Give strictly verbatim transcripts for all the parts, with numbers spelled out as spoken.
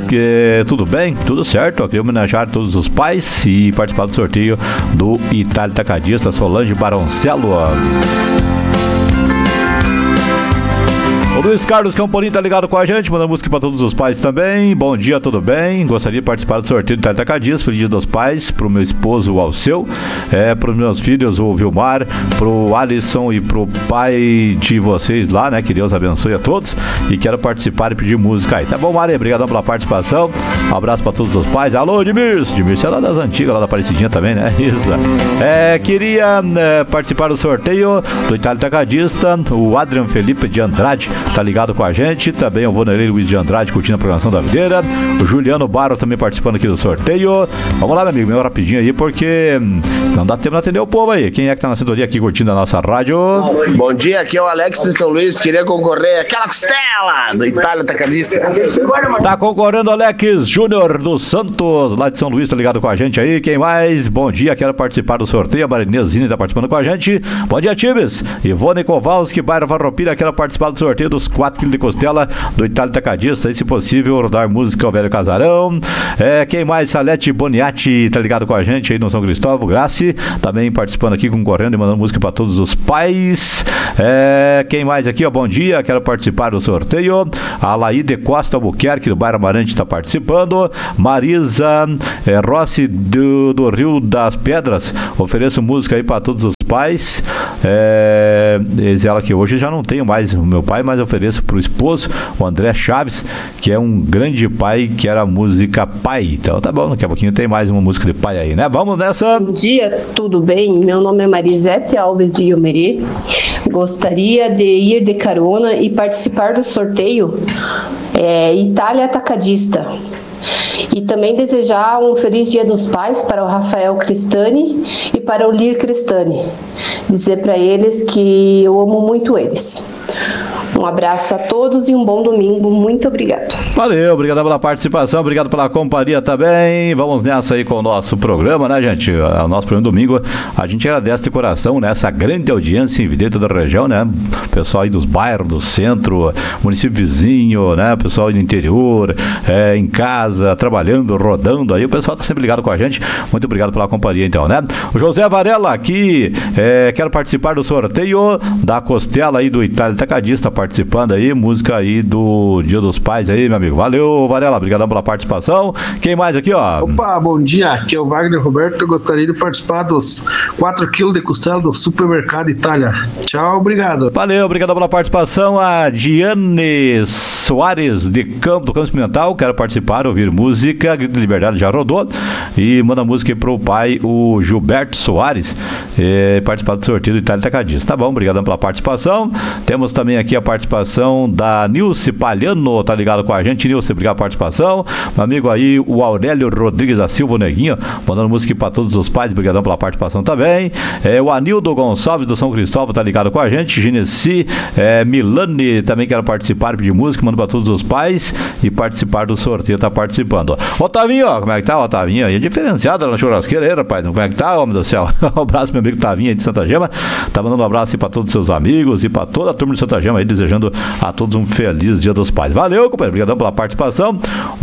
que, tudo bem? Tudo certo. Eu queria homenagear todos os pais e participar do sorteio do Itália Atacadista, Solange Baroncelo. O Luiz Carlos Campolim tá ligado com a gente, mandando música para todos os pais também. Bom dia, tudo bem? Gostaria de participar do sorteio do Itália Atacadista. Feliz dia dos pais, pro meu esposo, o Alceu, é, pros meus filhos, o Vilmar, pro Alisson e pro pai de vocês lá, né? Que Deus abençoe a todos. E quero participar e pedir música aí. Tá bom, Maria? Obrigadão pela participação. Um abraço para todos os pais. Alô, Edmilson. Edmilson é lá das antigas, lá da Aparecidinha também, né? Isso. É, queria é, participar do sorteio do Itália Atacadista. O Adrian Felipe de Andrade tá ligado com a gente, também o Vanderlei Luiz de Andrade curtindo a programação da videira, o Juliano Barro também participando aqui do sorteio. Vamos lá, meu amigo, meu rapidinho aí, porque não dá tempo de atender o povo aí. Quem é que tá na sintonia aqui curtindo a nossa rádio? Bom dia, aqui é o Alex de São Luís, queria concorrer àquela costela do Itália Atacadista. Tá concorrendo Alex Júnior dos Santos, lá de São Luís, tá ligado com a gente aí. Quem mais? Bom dia, quero participar do sorteio. A Marinezine tá participando com a gente. Bom dia, Tibes. Ivone Kowalski, bairro Farroupilha, quero participar do sorteio dos quatro quilos de costela do Itália Atacadista, e se possível rodar música ao Velho Casarão. É, quem mais? Salete Boniati tá ligado com a gente aí no São Cristóvão. Graci também participando aqui, concorrendo e mandando música para todos os pais. É, quem mais aqui, ó? Bom dia, quero participar do sorteio. A Laíde Costa Albuquerque do bairro Amarante está participando. Marisa é, Rossi do, do Rio das Pedras, ofereço música aí para todos os pais. É, diz ela que hoje já não tenho mais o meu pai, mas ofereço pro esposo, o André Chaves, que é um grande pai, que era a música Pai. Então tá bom, daqui a pouquinho tem mais uma música de pai aí, né? Vamos nessa. Bom dia, tudo bem? Meu nome é Marisete Alves de Iumerê. Gostaria de ir de carona e participar do sorteio é, Itália Atacadista. E também desejar um feliz dia dos pais para o Rafael Cristani e para o Lir Cristani. Dizer para eles que eu amo muito eles. Um abraço a todos e um bom domingo. Muito obrigado. Valeu, obrigado pela participação, obrigado pela companhia também. Vamos nessa aí com o nosso programa, né, gente? O nosso programa domingo, a gente agradece de coração nessa grande audiência em Videira da região, né? Pessoal aí dos bairros, do centro, município vizinho, né? Pessoal aí do interior, é, em casa, trabalhando, rodando aí. O pessoal tá sempre ligado com a gente. Muito obrigado pela companhia, então, né? O José Varela aqui, é, quero participar do sorteio da costela aí do Itália Atacadista, participando aí, música aí do Dia dos Pais aí, meu amigo. Valeu, Varela, obrigadão pela participação. Quem mais aqui, ó? Opa, bom dia, aqui é o Wagner Roberto. Eu gostaria de participar dos quatro quilos de costela do Supermercado Itália. Tchau, obrigado. Valeu, obrigado pela participação. A Diane Soares de Campo, do Campo Experimental, quero participar, ouvir música. Grito de Liberdade já rodou. E manda música aí pro pai, o Gilberto Soares, é, participar do sorteio do Itália Atacadista. Tá bom, obrigadão pela participação. Temos também aqui a participação da Nilce Palhano, tá ligado com a gente. Nilce, obrigado pela participação. Meu amigo aí, o Aurélio Rodrigues da Silva, o Neguinho, mandando música para todos os pais, obrigadão pela participação também. É, o Anildo Gonçalves do São Cristóvão tá ligado com a gente. Genesi é, Milani também quero participar, pedir música, mando para todos os pais e participar do sorteio, tá participando. Otavinho, ó, como é que tá, Otavinho? Aí é diferenciado na churrasqueira aí, rapaz. Como é que tá, homem do céu? Um abraço, meu amigo Tavinho aí de Santa Gema. Tá mandando um abraço aí para todos os seus amigos e para toda a turma de Santa Gema aí, desejando a todos um feliz Dia dos Pais. Valeu, companheiro, obrigadão pela participação.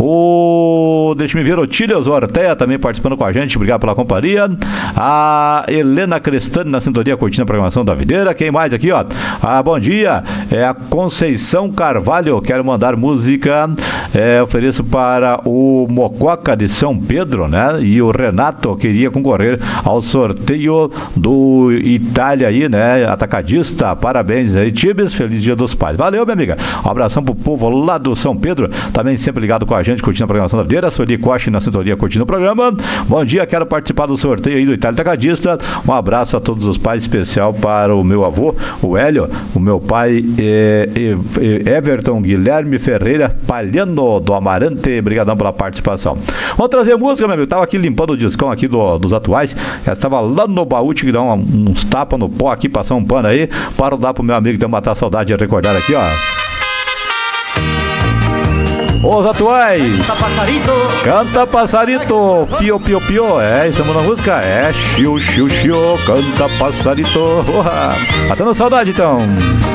O deixa-me ver, o Tílios Orteia também participando com a gente, obrigado pela companhia. A Helena Crestani na sintonia, curtindo a programação da videira. Quem mais aqui, ó? Ah, bom dia, é a Conceição Carvalho, quero mandar música, é, ofereço para o Mococa de São Pedro, né? E o Renato queria concorrer ao sorteio do Itália aí, né? Atacadista, parabéns aí, Tibes, feliz Dia dos Pais. Valeu, minha amiga. Um abração pro povo lá do São Pedro, também sempre ligado com a gente, curtindo a programação da videira. Sueli Coche na sintonia, curtindo o programa. Bom dia, quero participar do sorteio aí do Itália Atacadista. Um abraço a todos os pais, especial para o meu avô, o Hélio, o meu pai é, é, Everton Guilherme Ferreira Palhano do Amarante, obrigadão pela participação. Vamos trazer música, meu amigo. Tava aqui limpando o discão aqui do, dos atuais, já estava lá no baú, tinha que dar uma, uns tapas no pó aqui, passar um pano aí, para dar pro meu amigo então matar a saudade de recordar aqui, ó. Os atuais. Canta Passarito. Canta Passarito. Pio, pio, pio. É, estamos na música. É, xiu, xiu, xiu. Canta Passarito. Matando saudade então.